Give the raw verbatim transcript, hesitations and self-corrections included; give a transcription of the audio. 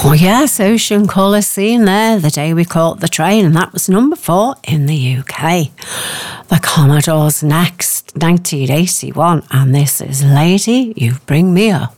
Oh yes, Ocean Colour Scene there, The Day We Caught the Train, and that was number four in the U K. The Commodores next, nineteen eighty-one, and this is Lady, You Bring Me Up.